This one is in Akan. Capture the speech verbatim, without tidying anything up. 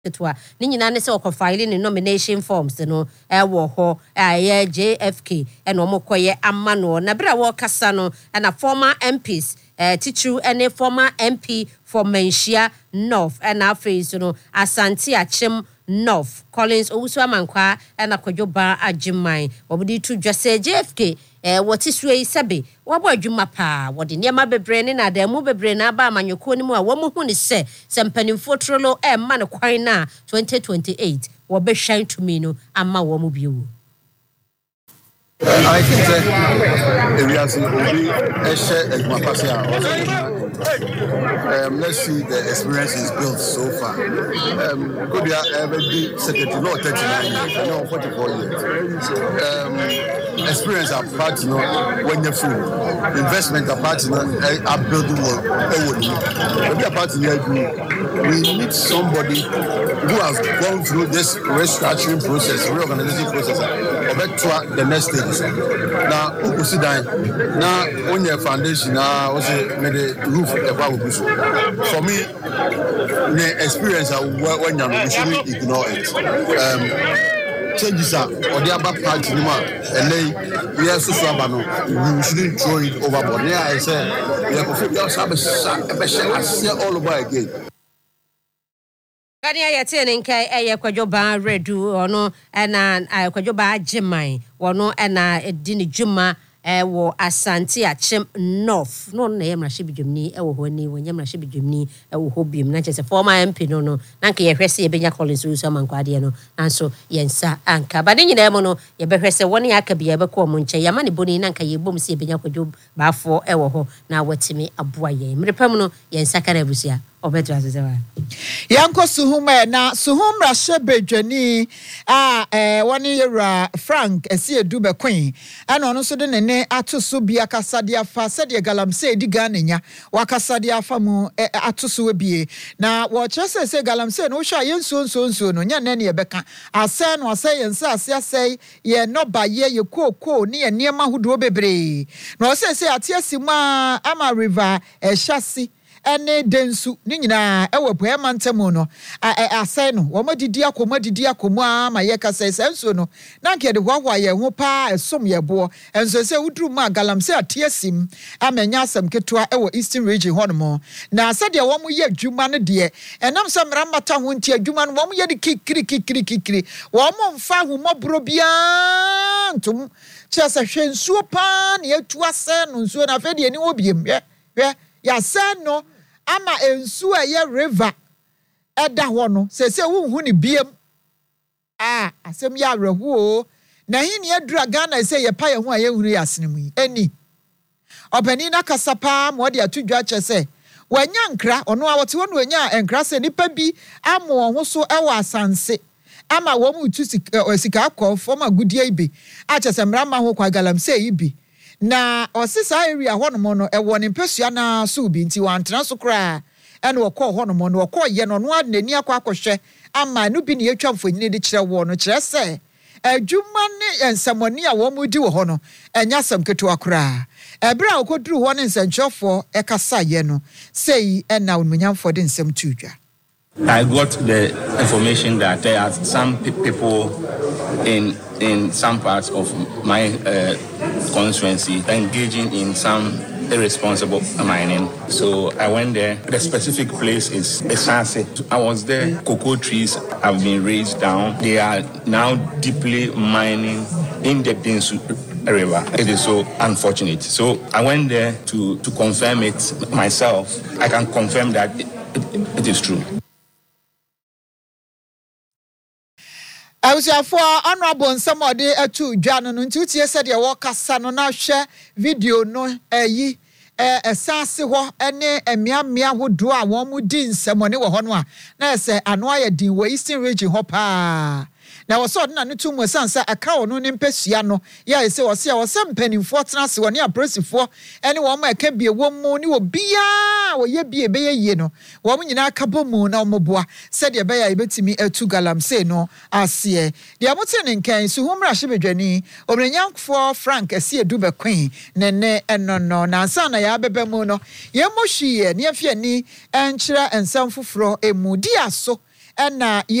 Etwa ni nyina ne se okofile ni nomination forms no e wo ho aye J F K e no mokoye amma no na bra wo kasa no na former M Ps eh Tichu ene former M P for Menchia North and afei no Asante Achim North Collins Owusu Amankwa na Kwadwoba Ajiman obudi tu dwase J F K eh woti suei sebe wabo adwuma pa wode niema bebre ne na da mu bebre na ba amanyoko ni mu a wo mu hu ni se sempanimfo trolo e ma ne kwan na twenty twenty-eight wo be hwan tumi no ama wo mu biu. I think that areas will be a share as my um, let's see the experience is built so far. Um, could be every secretary, not thirty-nine years, I know forty-four years. Um, experience are part, you know, when you're full. Investment are part, you know, are building work. Maybe a part, we need somebody who has gone through this restructuring process, reorganization process, or better the next stage. Now, who sit down? Now, on your foundation, now, also made the roof above the for me, the experience when you shouldn't ignore it. Um, changes are or the other part in the and they yes, we shouldn't throw it overboard. Yeah, I said, we have a say all over again. Kani ayete nkai eye Kwadwoba Redu ono na Kwadwoba Ajiman wono na edini djuma eh wo Asante Achim North no na yemra hibidwumni e wo ho ni wo yemra hibidwumni e wo ho biem na chese former M P no no na nka ye hwese ye benya Collins Owusu Amankwa de no nanso yensa anka ba de nyina mo no ye behwese woni aka bia be ko mo nche yama ne boni na nka ye bom se ye benya Kwadwoba afo e wo ho na watimi aboa ye mrepam no yensa kana busia obetu azezewa yanko suhuma na suhumra shebedwani a eh woni yera Frank Esiedu Bekwin ana ono so de ne atoso bia kasade afa sede galamse edi Ghana wakasade afa mu atoso webie na wo kyerese se galamse no hwa yensuo nsuo nsuo no nya ne ne yebeka ase no ase yensa ase ase ye no baye ye kokoo ne ye niema hodo bebre na o se se atiasima ama river ehwase ene densu ni nyina ewo po emantamu no asai no wo madidi akoma didi akoma ma ye kasa senso no na nke de hwahwa ye ho pa esom ye bo enso se uduru ma galamse atiesim amanya asam ketua ewo Eastern Region hono na asade wo mo ye adwuma no de enam se mramata ho nti adwuma no wo mo ye de kikiri kikiri kikiri wo mo mfa ho mobro bia ntum chese hwensuo pa na etu ase no nsuo na fe de ni obiem ye ya seno ama ensu eye river eda ho no sese wunhu ni biem ah asem ya rehu na hini adura Ghana se ye pa ye ho aye huri asenemu yi eni opani na kasapa mo de atudwa chese wanya nkra ono a wote wonu anya enkra se nipa bi amo ho so ewa asanse ama wo mu tu sika akọ foma gudie ibe a chese mrama ho kwa galamse ibi na osisa area hono no ewo ne mpesua na so bi nti wantena so kra ene wokọ hono no wokọ ye no no adani akọ akọhwe ama no bi ne yetwa mfonyine de kire wo no kire se adwuma ne ensamoni a wo mu di wo hono enya sam keto akra ebra okoduru ho ne nsanchofo ekasa ye no sei ena onmunyamfo de nsam tudwa. I got the information that there are some people in in some parts of my uh, constituency engaging in some irresponsible mining. So I went there. The specific place is Esase. I was there. Cocoa trees have been raised down. They are now deeply mining in the Densu River. It is so unfortunate. So I went there to, to confirm it myself. I can confirm that it, it, it is true. I was for honorable somebody atu dwano no nti tie said ye wo kasa no na hwe video no ayi eh esase ho ene emiamia hodo a wo mu di nsamone wo ho no a na se ano aye din wo Eastern Region ho pa na wo so na no tumu sansa aka wo no ne mpesua no ya ese wo se wo se mpanimfo tena se wo ne apresifo ene wo ma aka bie wo mu ne wo bia wo ye bie be ye no wo mu nyina aka bomu na wo boa said ye be ya ibetimi atu galamse no ase de amote ne nkan su humra hibedwani obrenyankfo Frank Esiedu Bekwin ne ne eno no na ansa na ya bebe mu no ye mohwie ne afia ni enkyira ensam foforo emu di aso ɛna